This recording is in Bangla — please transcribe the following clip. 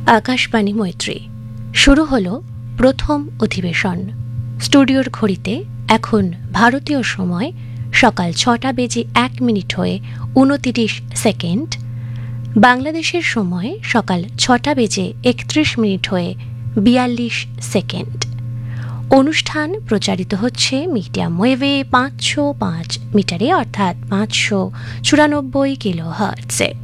আকাশবাণী মৈত্রী। শুরু হলো প্রথম অধিবেশন। স্টুডিওর ঘড়িতে এখন ভারতীয় সময় সকাল 6:01 হয়ে 29 বাংলাদেশের সময় সকাল 6:31 হয়ে 42। অনুষ্ঠান প্রচারিত হচ্ছে মিডিয়াম ওয়েভে 505 মিটারে অর্থাৎ 594 কিলোহার্টজে।